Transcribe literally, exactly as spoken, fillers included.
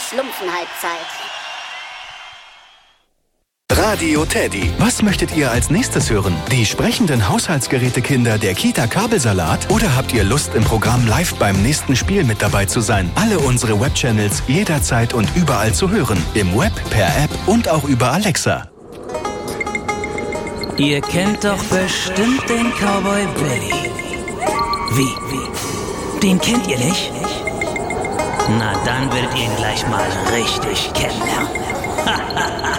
Schlumpfenhalbzeit. Radio Teddy. Was möchtet ihr als nächstes hören? Die sprechenden Haushaltsgerätekinder der Kita Kabelsalat? Oder habt ihr Lust, im Programm live beim nächsten Spiel mit dabei zu sein? Alle unsere Webchannels jederzeit und überall zu hören. Im Web, per App und auch über Alexa. Ihr kennt doch bestimmt den Cowboy Billy. Wie? Wie? Den kennt ihr nicht? Na, dann werdet ihr ihn gleich mal richtig kennenlernen.